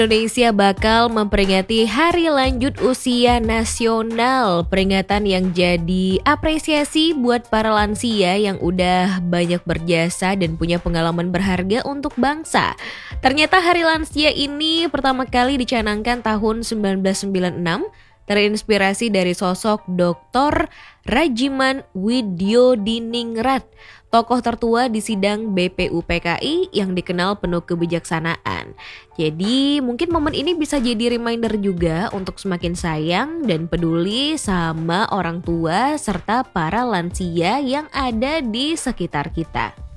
Indonesia bakal memperingati Hari Lanjut Usia Nasional. Peringatan yang jadi apresiasi buat para lansia yang udah banyak berjasa dan punya pengalaman berharga untuk bangsa. Ternyata Hari Lansia ini pertama kali dicanangkan tahun 1996, terinspirasi dari sosok Dr. Rajiman Widyodiningrat, tokoh tertua di sidang BPUPKI yang dikenal penuh kebijaksanaan. Jadi mungkin momen ini bisa jadi reminder juga untuk semakin sayang dan peduli sama orang tua serta para lansia yang ada di sekitar kita.